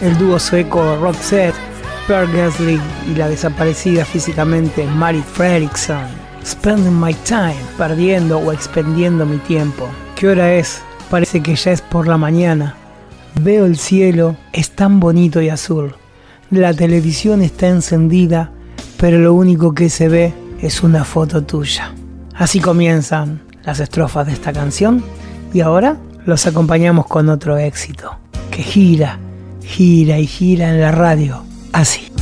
el dúo sueco Roxette, Per Gessle y la desaparecida físicamente Marit Fredriksson. Spending my time, perdiendo o expendiendo mi tiempo. ¿Qué hora es? Parece que ya es por la mañana. Veo el cielo, es tan bonito y azul. La televisión está encendida, pero lo único que se ve es una foto tuya. Así comienzan las estrofas de esta canción y ahora los acompañamos con otro éxito que gira, gira y gira en la radio. Así.